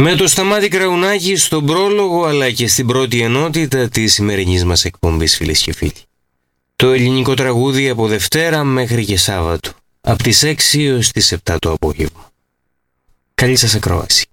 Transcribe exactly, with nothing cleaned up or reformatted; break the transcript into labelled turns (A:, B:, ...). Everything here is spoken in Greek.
A: Με το Σταμάτη Κραουνάκη στον πρόλογο αλλά και στην πρώτη ενότητα της σημερινής μας εκπομπής, φίλες και φίλοι. Το ελληνικό τραγούδι από Δευτέρα μέχρι και Σάββατο, από τις έξι έως τις επτά το απόγευμα. Καλή σας ακρόαση.